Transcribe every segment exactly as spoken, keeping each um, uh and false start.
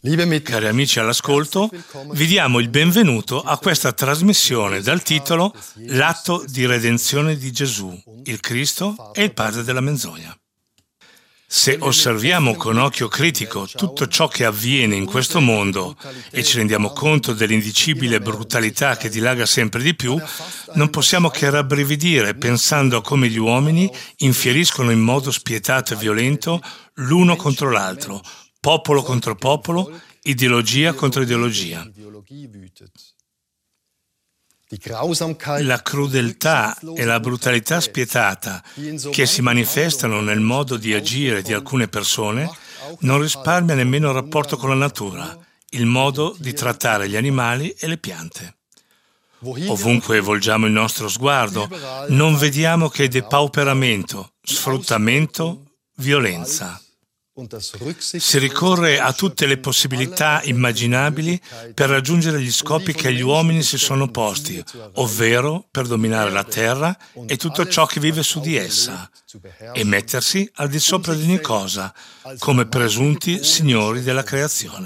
Cari amici all'ascolto, vi diamo il benvenuto a questa trasmissione dal titolo L'atto di redenzione di Gesù, il Cristo e il padre della menzogna. Se osserviamo con occhio critico tutto ciò che avviene in questo mondo e ci rendiamo conto dell'indicibile brutalità che dilaga sempre di più, non possiamo che rabbrividire pensando a come gli uomini infieriscono in modo spietato e violento l'uno contro l'altro, popolo contro popolo, ideologia contro ideologia. La crudeltà e la brutalità spietata che si manifestano nel modo di agire di alcune persone non risparmia nemmeno il rapporto con la natura, il modo di trattare gli animali e le piante. Ovunque volgiamo il nostro sguardo, non vediamo che depauperamento, sfruttamento, violenza. Si ricorre a tutte le possibilità immaginabili per raggiungere gli scopi che gli uomini si sono posti, ovvero per dominare la terra e tutto ciò che vive su di essa, e mettersi al di sopra di ogni cosa, come presunti signori della creazione.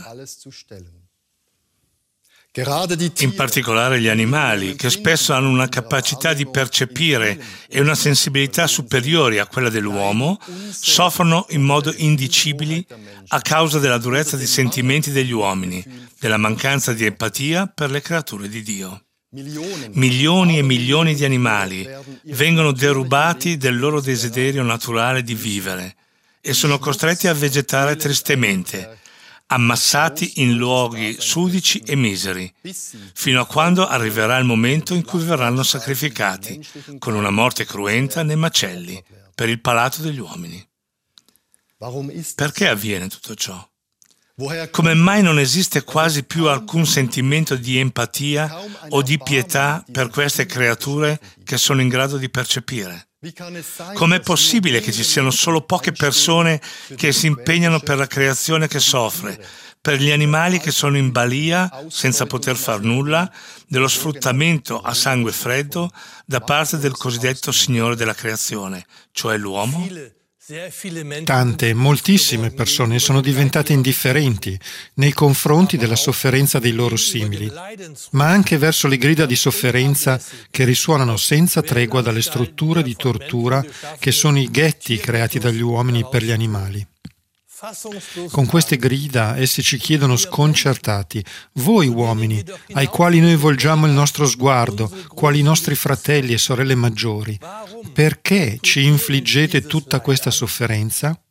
In particolare gli animali, che spesso hanno una capacità di percepire e una sensibilità superiori a quella dell'uomo, soffrono in modo indicibile a causa della durezza di sentimenti degli uomini, della mancanza di empatia per le creature di Dio. Milioni e milioni di animali vengono derubati del loro desiderio naturale di vivere e sono costretti a vegetare tristemente, ammassati in luoghi sudici e miseri, fino a quando arriverà il momento in cui verranno sacrificati, con una morte cruenta nei macelli, per il palato degli uomini. Perché avviene tutto ciò? Come mai non esiste quasi più alcun sentimento di empatia o di pietà per queste creature che sono in grado di percepire? Com'è possibile che ci siano solo poche persone che si impegnano per la creazione che soffre, per gli animali che sono in balia senza poter far nulla, dello sfruttamento a sangue freddo da parte del cosiddetto Signore della creazione, cioè l'uomo? Tante, moltissime persone sono diventate indifferenti nei confronti della sofferenza dei loro simili, ma anche verso le grida di sofferenza che risuonano senza tregua dalle strutture di tortura che sono i ghetti creati dagli uomini per gli animali. Con queste grida essi ci chiedono sconcertati: voi uomini, ai quali noi volgiamo il nostro sguardo, quali nostri fratelli e sorelle maggiori, perché ci infliggete tutta questa sofferenza?